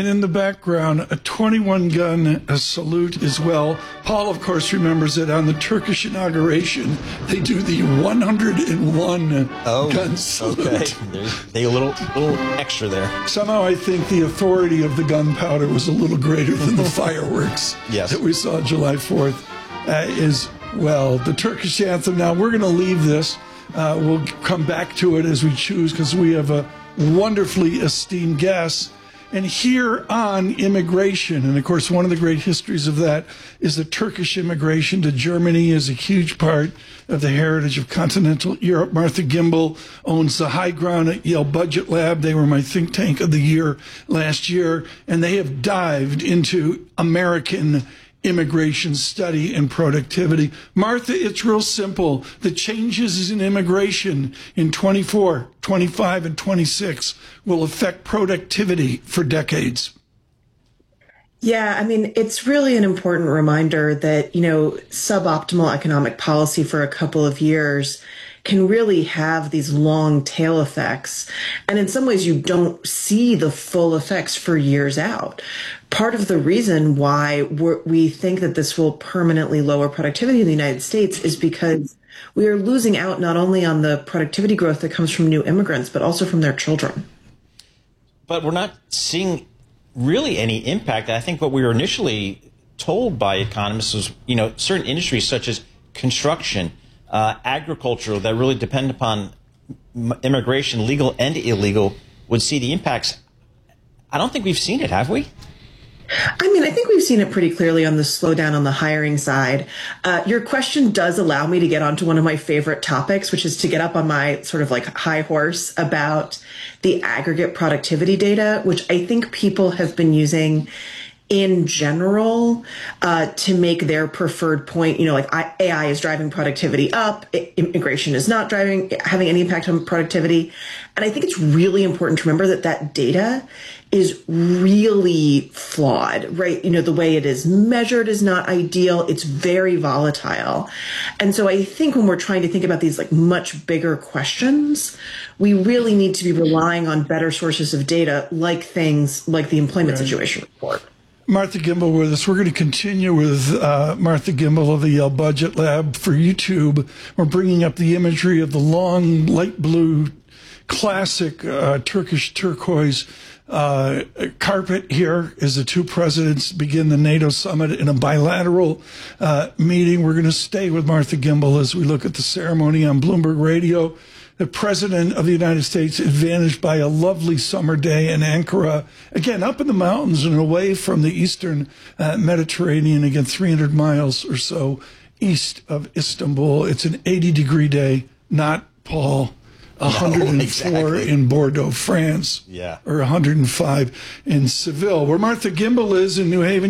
And in the background, a 21-gun salute as well. Paul, of course, remembers that on the Turkish inauguration, they do the 101 gun salute. Okay. They a little extra there. Somehow I think the authority of the gunpowder was a little greater than the fireworks Yes. that we saw July 4th as well. The Turkish anthem. Now, we're going to leave this. We'll come back to it as we choose because we have a wonderfully esteemed guest. And here on immigration, and of course one of the great histories of that is the Turkish immigration to Germany is a huge part of the heritage of continental Europe. Martha Gimbel owns the High Ground at Yale Budget Lab. They were my think tank of the year last year, and they have dived into American immigration study and productivity. Martha, it's real simple. The changes in immigration in 24, 25, and 26 will affect productivity for decades. Yeah, I mean, it's really an important reminder that, suboptimal economic policy for a couple of years can really have these long tail effects. And in some ways, you don't see the full effects for years out. Part of the reason why we think that this will permanently lower productivity in the United States is because we are losing out not only on the productivity growth that comes from new immigrants, but also from their children. But we're not seeing really any impact. I think what we were initially told by economists was, certain industries such as construction, agriculture that really depend upon immigration, legal and illegal, would see the impacts. I don't think we've seen it, have we? I think we've seen it pretty clearly on the slowdown on the hiring side. Your question does allow me to get onto one of my favorite topics, which is to get up on my sort of like high horse about the aggregate productivity data, which I think people have been using in general to make their preferred point. AI is driving productivity up. Immigration is not having any impact on productivity. And I think it's really important to remember that data is really flawed, right? The way it is measured is not ideal. It's very volatile. And so I think when we're trying to think about these much bigger questions, we really need to be relying on better sources of data, like things like the employment situation report. Martha Gimbel with us. We're going to continue with Martha Gimbel of the Yale Budget Lab for YouTube. We're bringing up the imagery of the long light blue classic Turkish turquoise carpet here as the two presidents begin the NATO summit in a bilateral meeting. We're going to stay with Martha Gimbel as we look at the ceremony on Bloomberg Radio. The President of the United States advantaged by a lovely summer day in Ankara, again, up in the mountains and away from the eastern Mediterranean, again, 300 miles or so east of Istanbul. It's an 80-degree day, not, Paul, 104 exactly. in Bordeaux, France, or 105 in Seville. Where Martha Gimbel is in New Haven,